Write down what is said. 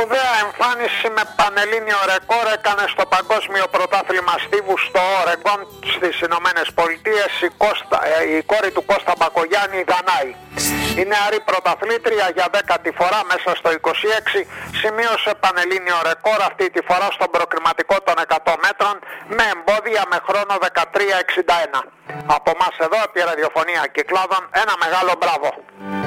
Σπουδαία εμφάνιση με πανελλήνιο ρεκόρ έκανε στο Παγκόσμιο Πρωτάθλημα Στίβου στο Ορεγκόν στις Ηνωμένες Πολιτείες η κόρη του Κώστα Μπακογιάννη, η Δανάη. Η νεαρή πρωταθλήτρια για 10η φορά μέσα στο 26 σημείωσε πανελλήνιο ρεκόρ, αυτή τη φορά στον προκριματικό των 100 μέτρων με εμπόδια με χρόνο 13.61. Από μας εδώ, από τη ραδιοφωνία Κυκλάδων, ένα μεγάλο μπράβο.